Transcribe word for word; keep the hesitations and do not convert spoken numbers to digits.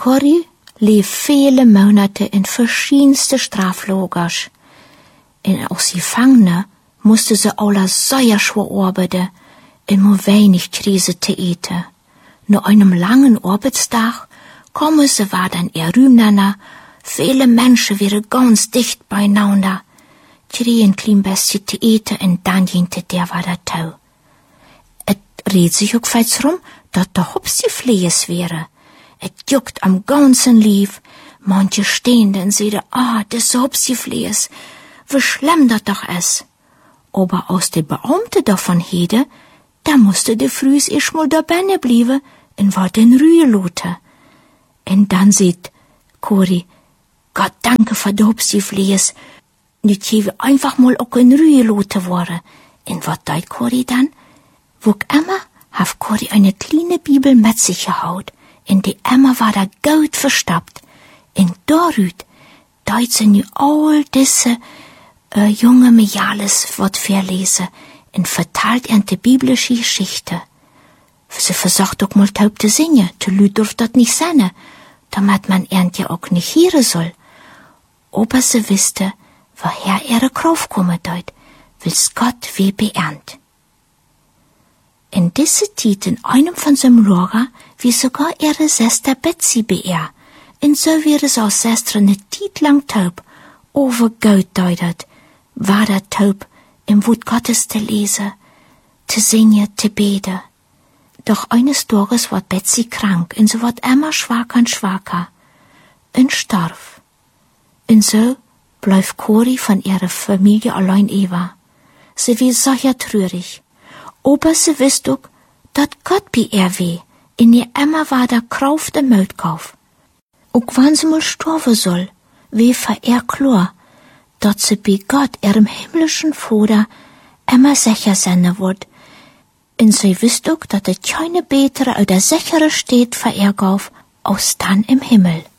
Corrie lief viele Monate in verschiedenste Straflagers. En als Gefangene musste sie alle sehr schwer arbeiten und nur wenig Krise zu eten. Nach einem langen Arbeitstag kommen sie war dann ihr Rühmnana. Viele Menschen wären ganz dicht beieinander, kriegen ein klein bisschen zu eten und dann jinte der war der Tau. Et redet sich auch falsch rum, dass der Hupsi-Flees wäre. Et juckt am ganzen Lief. Manche stehen dann sehen, ah, das Hupsi-Flees, wie schlimm das doch ist. Aber aus der Beamte davon hede, da musste der Frühs erst mal da benne blieben und war den Rühe lote. Und dann sieht Corrie, Gott danke für die Hupsi-Flees, nicht hier einfach mal auch in Rühe lote worden. Und was deit Corrie dann? Wo immer haf Corrie eine kleine Bibel mit sich gehaut. In die Emma war da gut verstappt. In darüt deit sie nu all diese äh, junge Mejales wat verlesen und verteilt er die biblische Geschichte. Sie versucht auch mal taub zu singen, zu lüd durft dat nicht sein, damit man ernt ja auch nicht hören soll. Aber sie wusste, woher ihre Kraft kommen deit, will's Gott wie beernt. In diese Zeit in einem von seinem Lager, wie sogar ihre Schwester Betsy beehr. Und so wäre so als Schwester eine Zeit lang taub. Oh, wie gut deutet, war der taub, im Wort Gottes zu lesen, zu singen, zu beten. Doch eines Tages ward Betsy krank, und so ward immer schwacher und schwacher, und starb. Und so bleib Corrie von ihrer Familie allein über. Sie wie sehr traurig. Aber sie wisst auch, dat Gott bei ihr weh, in ihr immer war der Krauf der Möldkauf. Auch wann sie mal sterben soll, weh für ihr klar, dat sie bei Gott, ihrem himmlischen Vater, immer sicher sein wird. Und sie wisst auch, dat es keine bessere oder sichere steht für ihr Kauf, als dann im Himmel.